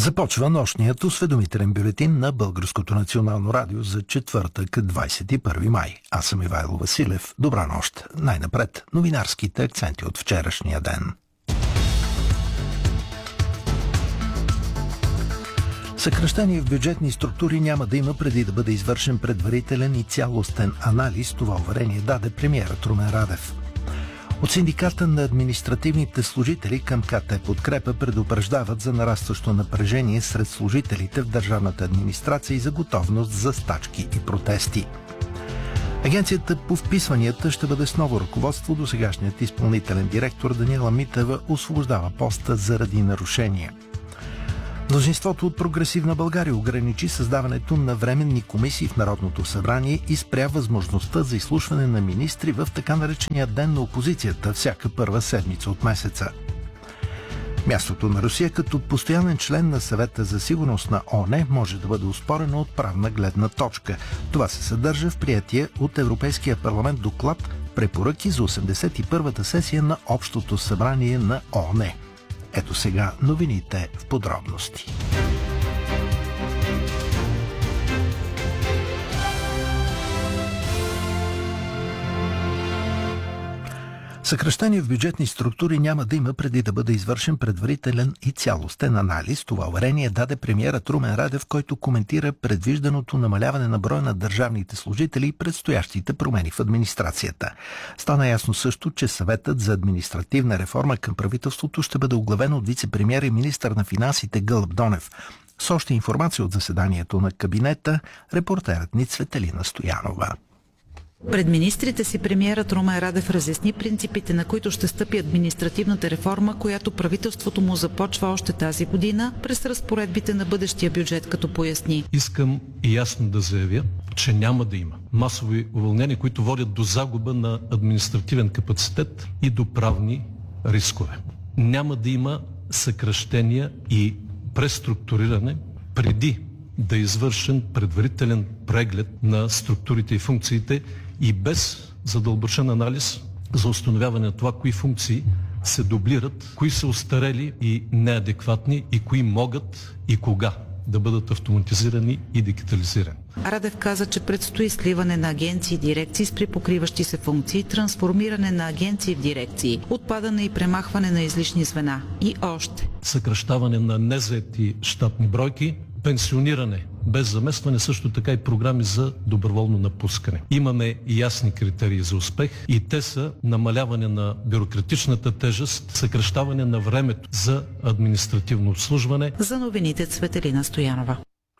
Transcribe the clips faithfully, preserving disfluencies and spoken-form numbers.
Започва нощният осведомителен бюлетин на Българското национално радио за четвъртък, двадесет и първи май. Аз съм Ивайло Василев. Добра нощ. Най-напред новинарските акценти от вчерашния ден. Съкращение в бюджетни структури няма да има преди да бъде извършен предварителен и цялостен анализ. Това уверение даде премиерът Румен Радев. От синдиката на административните служители към КТ Подкрепа предупреждават за нарастващо напрежение сред служителите в държавната администрация и за готовност за стачки и протести. Агенцията по вписванията ще бъде с ново ръководство. Досегашният изпълнителен директор Даниела Митева освобождава поста заради нарушения. Мнозинството от Прогресивна България ограничи създаването на временни комисии в Народното събрание и спря възможността за изслушване на министри в така наречения ден на опозицията всяка първа седмица от месеца. Мястото на Русия като постоянен член на Съвета за сигурност на ООН може да бъде оспорено от правна гледна точка. Това се съдържа в приятие от Европейския парламент доклад препоръки за осемдесет и първата сесия на Общото събрание на ООН. Ето сега новините в подробности. Съкращение в бюджетни структури няма да има преди да бъде извършен предварителен и цялостен анализ. Това уверение даде премиерът Румен Радев, който коментира предвижданото намаляване на броя на държавните служители и предстоящите промени в администрацията. Стана ясно също, че съветът за административна реформа към правителството ще бъде оглавен от вице-премиер и министър на финансите Гълъб Донев. С още информация от заседанието на кабинета, репортерът ни Цветелина Стоянова. Пред министрите си премиерът Румен Радев разясни принципите, на които ще стъпи административната реформа, която правителството му започва още тази година през разпоредбите на бъдещия бюджет, като поясни. Искам ясно да заявя, че няма да има масови уволнения, които водят до загуба на административен капацитет и до правни рискове. Няма да има съкращения и преструктуриране преди да е извършен предварителен преглед на структурите и функциите и без задълбочен анализ за установяване на това, кои функции се дублират, кои са остарели и неадекватни и кои могат и кога да бъдат автоматизирани и дигитализирани. Радев каза, че предстои сливане на агенции и дирекции с припокриващи се функции, трансформиране на агенции в дирекции, отпадане и премахване на излишни звена и още. Съкращаване на незаети щатни бройки, пенсиониране без заместване, също така и програми за доброволно напускане. Имаме ясни критерии за успех и те са намаляване на бюрократичната тежест, съкращаване на времето за административно обслужване. За новините Цветелина Стоянова.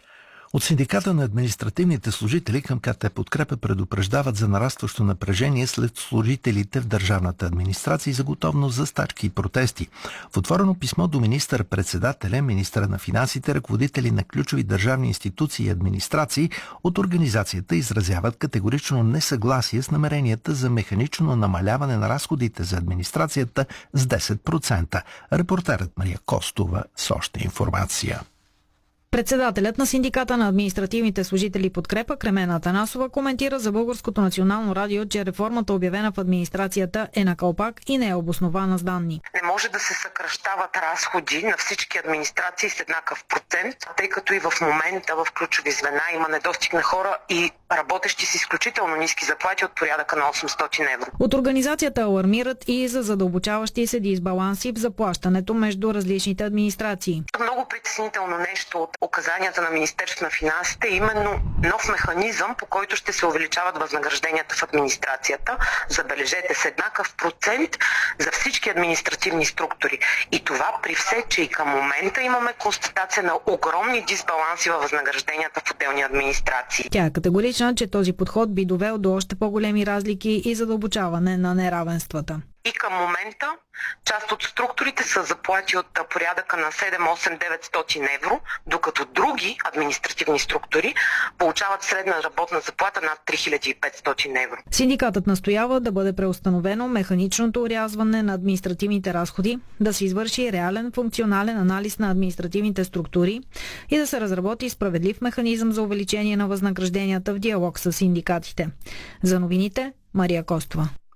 От синдиката на административните служители към КТ Подкрепа предупреждават за нарастващо напрежение след служителите в държавната администрация и за готовност за стачки и протести. В отворено писмо до министър-председателя, министъра на финансите, ръководители на ключови държавни институции и администрации от организацията изразяват категорично несъгласие с намеренията за механично намаляване на разходите за администрацията с десет процента. Репортерът Мария Костова с още информация. Председателят на синдиката на административните служители Подкрепа Кремена Атанасова коментира за Българското национално радио, че реформата, обявена в администрацията, е на калпак и не е обоснована с данни. Не може да се съкращават разходи на всички администрации с еднакъв процент, тъй като и в момента в ключови звена има недостиг на хора и работещи с изключително ниски заплати от порядъка на осемстотин евро. От организацията алармират и за задълбочаващи се дисбаланси в заплащането между различните администрации. Много притеснително нещо от указанията на Министерството на финансите е именно нов механизъм, по който ще се увеличават възнагражденията в администрацията. Забележете, с еднакъв процент за всички административни структури. И това при все, че и към момента имаме констатация на огромни дисбаланси във възнагражденията в отделни администрации. Тя е категорична, че този подход би довел до още по-големи разлики и задълбочаване на неравенствата. И към момента част от структурите са заплати от порядъка на седем-осем-деветстотин евро, докато други административни структури получават средна работна заплата над три хиляди и петстотин евро. Синдикатът настоява да бъде преустановено механичното орязване на административните разходи, да се извърши реален функционален анализ на административните структури и да се разработи справедлив механизъм за увеличение на възнагражденията в диалог с синдикатите. За новините Мария Костова.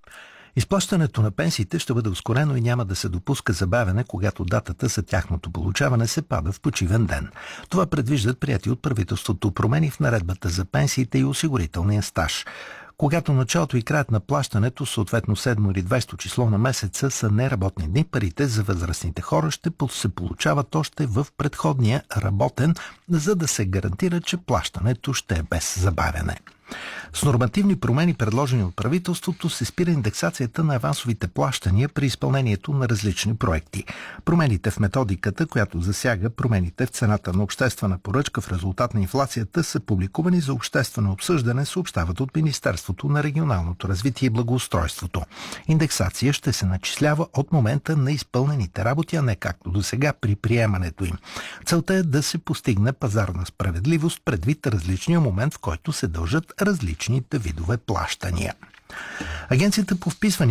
Изплащането на пенсиите ще бъде ускорено и няма да се допуска забавяне, когато датата за тяхното получаване се пада в почивен ден. Това предвиждат прияти от правителството промени в наредбата за пенсиите и осигурителния стаж. Когато началото и краят на плащането, съответно седмо или двадесето число на месеца, са неработни дни, парите за възрастните хора ще се получават още в предходния работен, за да се гарантира, че плащането ще е без забавяне. С нормативни промени, предложени от правителството, се спира индексацията на авансовите плащания при изпълнението на различни проекти. Промените в методиката, която засяга промените в цената на обществена поръчка в резултат на инфлацията, са публикувани за обществено обсъждане, съобщават от Министерството на регионалното развитие и благоустройството. Индексация ще се начислява от момента на изпълнените работи, а не както до сега при приемането им. Целта е да се постигне пазарна справедливост предвид различния момент, в който се дължат различните видове плащания. Агенцията по вписване